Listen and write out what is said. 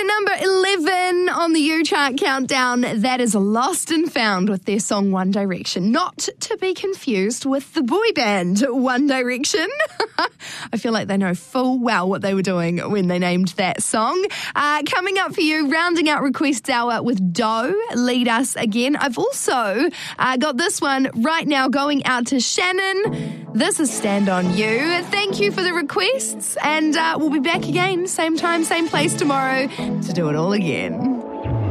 at number 11 on the U Chart Countdown, that is Lost and Found with their song One Direction. Not to be confused with the boy band One Direction. I feel like they know full well what they were doing when they named that song. Coming up for you, rounding out Request Hour with Doe, Lead Us Again. I've also got this one right now going out to Shannon. This is Stand On You. Thank you for the requests, and we'll be back again, same time, same place tomorrow to do it all again.